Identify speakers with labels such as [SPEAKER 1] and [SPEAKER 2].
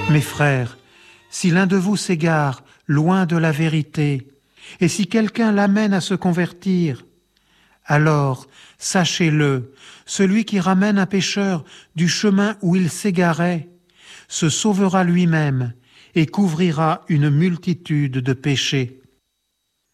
[SPEAKER 1] Mes frères, si l'un de vous s'égare loin de la vérité, et si quelqu'un l'amène à se convertir, alors, sachez-le, celui qui ramène un pécheur du chemin où il s'égarait se sauvera lui-même et couvrira une multitude de péchés.